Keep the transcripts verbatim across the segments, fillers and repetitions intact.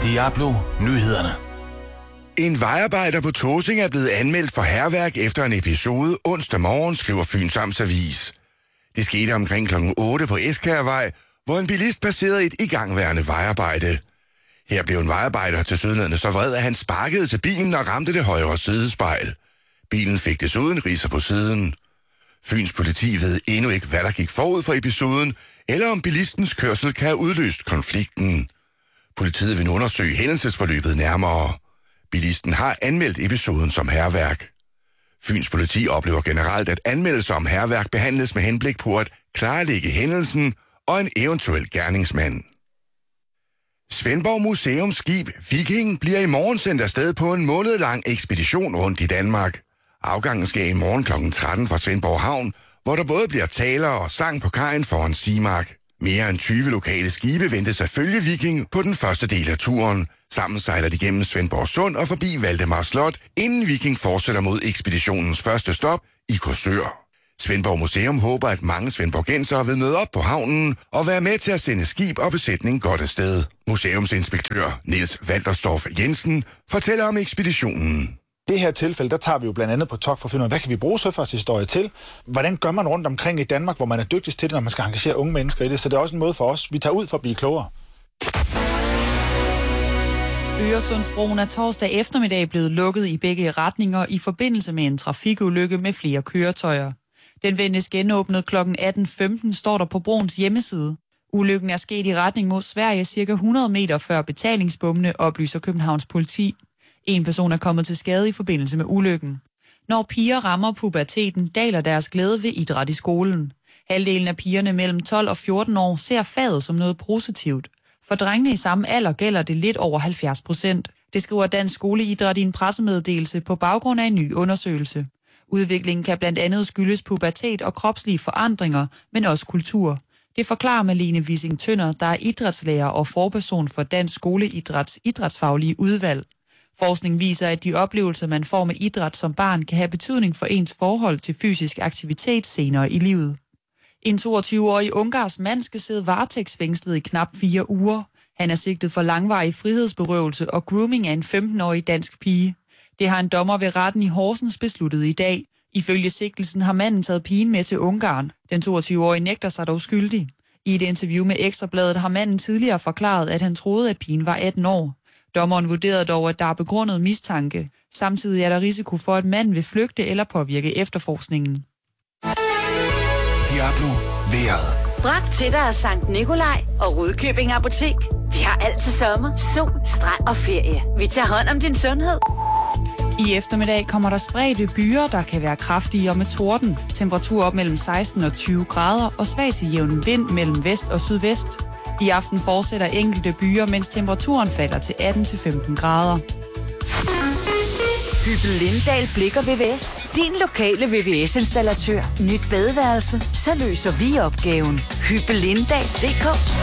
Diablo Nyhederne. En vejarbejder på Tåsinge er blevet anmeldt for hærværk efter en episode onsdag morgen, skriver Fyns Amtsavis. Det skete omkring klokken otte på Eskærvej, hvor en bilist passerede et igangværende vejarbejde. Her blev en vejarbejder tilsyneladende så vred, at han sparkede til bilen og ramte det højre sidespejl. Bilen fik desuden ridser på siden. Fyns politi ved endnu ikke, hvad der gik forud for episoden, eller om bilistens kørsel kan have udløst konflikten. Politiet vil undersøge hændelsesforløbet nærmere. Bilisten har anmeldt episoden som hærværk. Fyns politi oplever generelt, at anmeldelser om hærværk behandles med henblik på at klarlægge hændelsen og en eventuel gerningsmand. Svendborg Museums skib Viking bliver i morgen sendt afsted på en månedlang ekspedition rundt i Danmark. Afgangen sker i morgen klokken tretten fra Svendborg Havn, hvor der både bliver taler og sang på kajen foran Simark. Mere end tyve lokale skibe ventes at følge Viking på den første del af turen. Sammen sejler de gennem Svendborg Sund og forbi Valdemar Slot, inden Viking fortsætter mod ekspeditionens første stop i Korsør. Svendborg Museum håber, at mange svendborgensere vil møde op på havnen og være med til at sende skib og besætning godt afsted. Museumsinspektør Niels Walterstorff Jensen fortæller om ekspeditionen. Det her tilfælde, der tager vi jo blandt andet på togt for at finde ud af, hvad kan vi bruge søfartshistorie til? Hvordan gør man rundt omkring i Danmark, hvor man er dygtigst til det, når man skal engagere unge mennesker i det? Så det er også en måde for os. Vi tager ud for at blive klogere. Øresundsbroen er torsdag eftermiddag blevet lukket i begge retninger i forbindelse med en trafikulykke med flere køretøjer. Den ventes genåbnet klokken atten femten, står der på broens hjemmeside. Ulykken er sket i retning mod Sverige cirka hundrede meter før betalingsbommene, oplyser Københavns politi. En person er kommet til skade i forbindelse med ulykken. Når piger rammer puberteten, daler deres glæde ved idræt i skolen. Halvdelen af pigerne mellem tolv og fjorten år ser faget som noget positivt. For drengene i samme alder gælder det lidt over halvfjerds procent. Det skriver Dansk Skoleidræt i en pressemeddelelse på baggrund af en ny undersøgelse. Udviklingen kan blandt andet skyldes pubertet og kropslige forandringer, men også kultur. Det forklarer Malene Wissing Tønder, der er idrætslærer og forperson for Dansk Skoleidræts idrætsfaglige udvalg. Forskning viser, at de oplevelser, man får med idræt som barn, kan have betydning for ens forhold til fysisk aktivitet senere i livet. En toogtyve-årig ungarsk mand skal sidde varetægtsfængslet i knap fire uger. Han er sigtet for langvarig frihedsberøvelse og grooming af en femten-årig dansk pige. Det har en dommer ved retten i Horsens besluttet i dag. Ifølge sigtelsen har manden taget pigen med til Ungarn. Den toogtyve-årige nægter sig dog skyldig. I et interview med Ekstrabladet har manden tidligere forklaret, at han troede, at pigen var atten år. Dommeren vurderede dog, at der er begrundet mistanke. Samtidig er der risiko for, at manden vil flygte eller påvirke efterforskningen. Diablo vejret. Bragt til dig af Sankt Nikolaj og Rudkøbing Apotek. Vi har alt til sommer, sol, strand og ferie. Vi tager hånd om din sundhed. I eftermiddag kommer der spredte byer, der kan være kraftige og med torden. Temperatur op mellem seksten og tyve grader og svag til jævn vind mellem vest og sydvest. I aften fortsætter enkelte byer, mens temperaturen falder til atten til femten grader. Hyppel Lindahl Blik og V V S. Din lokale V V S-installatør. Nyt badeværelse. Så løser vi opgaven. Hyppel Lindahl punktum d k.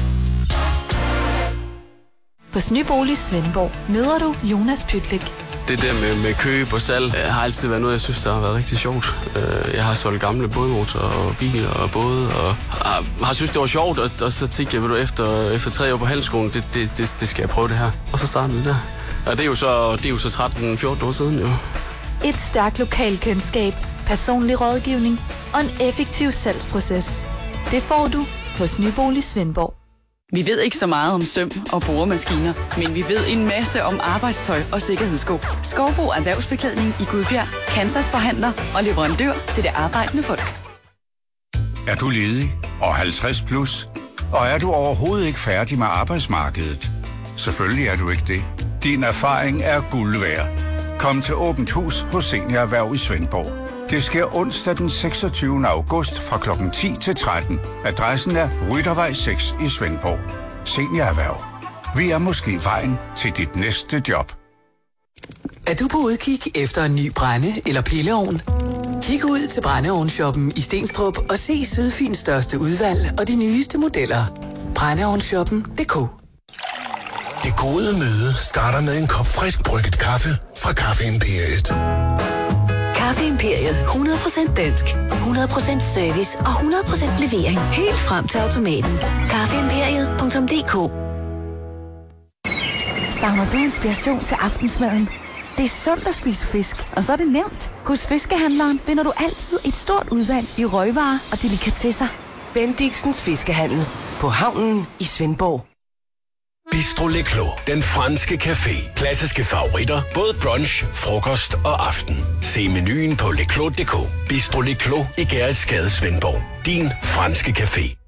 På Nybolig Svendborg møder du Jonas Pytlik. Det der med, med køb og salg har altid været noget, jeg synes, der har været rigtig sjovt. Jeg har solgt gamle bådmotorer og biler og både, og har synes, det var sjovt, og, og så tænkte jeg, ved du, efter, efter tre år på handelsskolen, det, det, det, det skal jeg prøve det her. Og så startede det der. Og det er jo så, det er jo så tretten fjorten år siden, jo. Et stærkt lokalkendskab, personlig rådgivning og en effektiv salgsproces. Det får du hos Nybolig Svendborg. Vi ved ikke så meget om søm og boremaskiner, men vi ved en masse om arbejdstøj og sikkerhedssko. Skovbo Erhvervsbeklædning i Gudbjerg, Kansas forhandler og leverandør til det arbejdende folk. Er du ledig og halvtreds plus? Og er du overhovedet ikke færdig med arbejdsmarkedet? Selvfølgelig er du ikke det. Din erfaring er guld værd. Kom til Åbent Hus hos Senior Erhverv i Svendborg. Det sker onsdag den seksogtyvende august fra klokken ti til tretten. Adressen er Ryttervej seks i Svendborg. Senior Erhverv. Vi er måske vejen til dit næste job. Er du på udkig efter en ny brænde- eller pilleovn? Kig ud til brændeovnshoppen i Stenstrup og se Sydfyns største udvalg og de nyeste modeller. brændeovnshoppen punktum d k. Det gode møde starter med en kop frisk brygget kaffe fra Kaffe Imperiet. Kaffe Imperiet. hundrede procent dansk. hundrede procent service og hundrede procent levering. Helt frem til automaten. kaffe imperiet punktum d k. Savner du inspiration til aftensmaden? Det er sundt at spise fisk, og så er det nemt. Hos Fiskehandleren finder du altid et stort udvalg i røgvarer og delikatesser. Bendixens Fiskehandel på havnen i Svendborg. Bistro Le Clos, den franske café. Klassiske favoritter, både brunch, frokost og aften. Se menuen på leclos punktum d k. Bistro Le Clos i Gerritsgade, Svendborg. Din franske café.